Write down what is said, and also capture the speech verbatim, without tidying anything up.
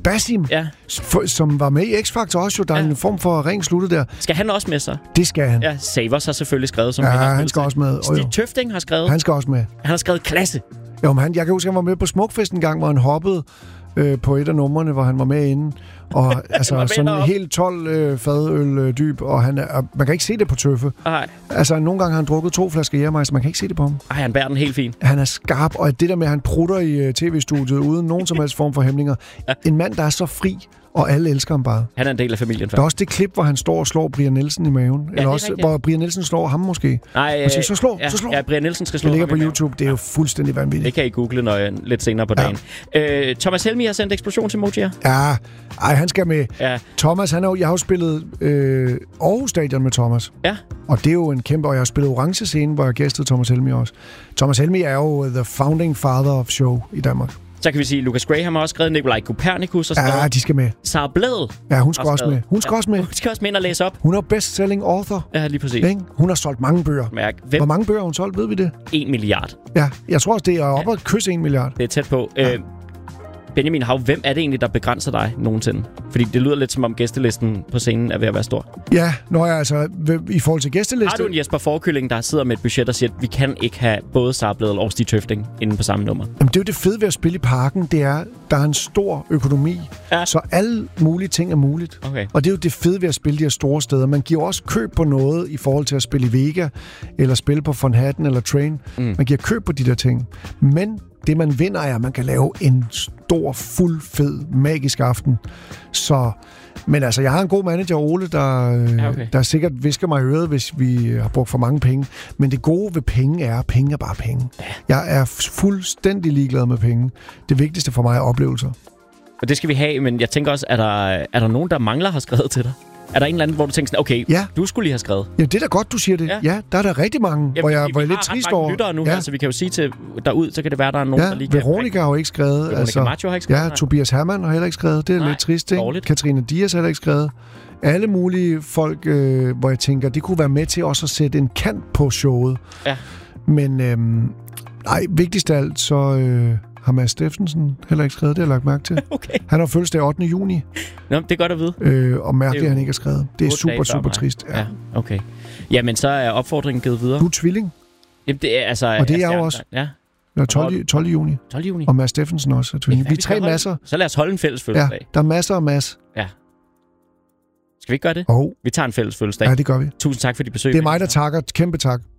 Basim, Ja. for, som var med i X-Factor også jo. Der er Ja. en form for ring sluttet der. Skal han også med sig? Det skal han. Ja, Savers har selvfølgelig skrevet, som Ja, vi har han spillet skal til. også med. Stig Tøfting har skrevet. Han skal også med. Han har skrevet klasse. Jo, men han, jeg kan huske, han var med på Smukfest en gang, hvor han hoppede øh, på et af numrene, hvor han var med inde. Og altså sådan op. helt tolv øh, fadøl øh, dyb, og han er, man kan ikke se det på Tøffe. Ej. Altså, nogle gange har han drukket to flasker Jægermeister, man kan ikke se det på ham. Ej, han bærer den helt fint. Han er skarp, og det der med, at han prutter i uh, tv-studiet uden nogen som helst form for hæmninger. Ja. En mand, der er så fri, og alle elsker ham bare. Han er en del af familien. Der er også det klip, hvor han står og slår Brian Nielsen i maven. Ja, Eller også, rigtigt. hvor Brian Nielsen slår ham måske. Nej, Og siger, så slå, ja, så slå. Ja, Brian Nielsen skal slå. Det ligger ham på i maven. YouTube. Det er jo fuldstændig vanvittigt. Det kan I google når jeg, lidt senere på dagen. Ja. Øh, Thomas Helmi har sendt eksplosionsemojier. Ja, ej, han skal med. Ja. Thomas, han har jo, jeg har jo spillet øh, Aarhus Stadion med Thomas. Ja. Og det er jo en kæmpe, og jeg har spillet Orange Scene, hvor jeg gæstede Thomas Helmi også. Thomas Helmi er jo the founding father of show i Danmark. Så kan vi sige, Lucas Graham har også skrevet, Nikolaj Kopernikus har skrevet. Ja, de skal med. Sara Blædel. Ja, hun skal også med. Hun skal ja. også med. Hun skal også med ind og læse op. Hun er best-selling author. Ja, lige præcis. Ikke? Hun har solgt mange bøger. Mærk. Hvem? Hvor mange bøger har hun solgt, ved vi det? En milliard. Ja, jeg tror også, det er oppe at kysse en milliard. Det er tæt på. Ja. Øh, Benjamin Hav, hvem er det egentlig, der begrænser dig nogensinde? Fordi det lyder lidt som om gæstelisten på scenen er ved at være stor. Ja, når jeg altså, i forhold til gæsteliste... Har du en Jesper Forkylling, der sidder med et budget og siger, at vi kan ikke have både Sara Blædel og Stig Tøfting inde på samme nummer? Jamen, det er jo det fede ved at spille i Parken, det er, der er en stor økonomi, ja. så alle mulige ting er muligt. Okay. Og det er jo det fede ved at spille de her store steder. Man giver også køb på noget i forhold til at spille i Vega, eller spille på Von Hatten eller Train. Mm. Man giver køb på de der ting. Men det, man vinder, er, at man kan lave en stor, fuld, fed, magisk aften. Så, men altså, jeg har en god manager, Ole, der, ja, okay. der sikkert visker mig i øret, hvis vi har brugt for mange penge. Men det gode ved penge er, at penge er bare penge. Ja. Jeg er fuldstændig ligeglad med penge. Det vigtigste for mig er oplevelser. Og det skal vi have, men jeg tænker også, er der, er der nogen, der mangler har skrevet til dig? Er der en eller anden, hvor du tænker sådan, okay, ja. du skulle lige have skrevet? Ja, det er da godt, du siger det. Ja, ja der er der rigtig mange, Jamen, hvor jeg vi, var vi lidt trist over. Vi har ret mange lyttere nu, ja. her, så vi kan jo sige til derud, så kan det være, der er nogen, ja, der lige kan... Veronica har jo ikke skrevet. Veronica altså, Macho har ikke skrevet. Ja, nej. Tobias Hermann har heller ikke skrevet. Det er nej, lidt trist, ikke? Dårligt. Katrine Dias har heller ikke skrevet. Alle mulige folk, øh, hvor jeg tænker, de kunne være med til også at sætte en kant på showet. Ja. Men øhm, nej, vigtigst af alt, så... Øh, har Mads Steffensen heller ikke skrevet, det har jeg lagt mærke til. Okay. Han har fødselsdag ottende juni. Nå, det er godt at vide. Øh, og mærkeligt, at han ikke har skrevet. Det er super, super trist. Ja. ja, okay. Jamen, så er opfordringen givet videre. Du er tvilling. Jamen, det er altså... Og det er jeg jo også. Ja. Ja, tolv juni. tolv juni. Og Mads Steffensen også er tvilling. Vi er tre masser. Så lad os holde en fælles fødselsdag. Ja, der er masser og Mads. Ja. Skal vi ikke gøre det? Oh. Vi tager en fælles fødselsdag. Ja, det gør vi. Tusind tak for dit besøg. Det er mig, der takker. Kæmpe tak.